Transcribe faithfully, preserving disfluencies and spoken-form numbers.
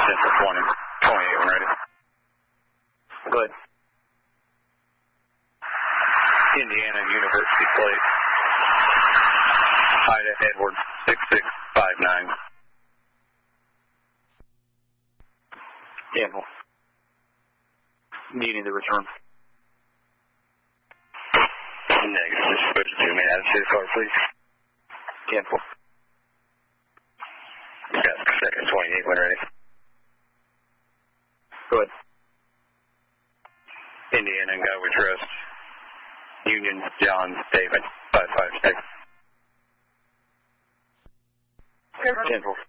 Central twenty, twenty-eight, when ready. Go ahead. Indiana University Plate. Ida Edward six six five nine. Cancel. Needing the return. Negative. Just switch to me. Add to the car, please. Cancel. Got second twenty-eight when ready. Go ahead. Indiana and Guy we trust. Union John David five five six. Cancel.